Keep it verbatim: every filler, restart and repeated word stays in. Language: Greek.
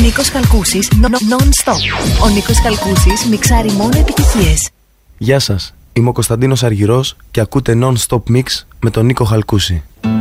Νίκος Χαλκούσης, non-stop. Ο Νίκος Χαλκούσης μιξάρει μόνο επιτυχίες. Γεια σας, είμαι ο Κωνσταντίνος Αργυρός και ακούτε non-stop mix με τον Νίκο Χαλκούση.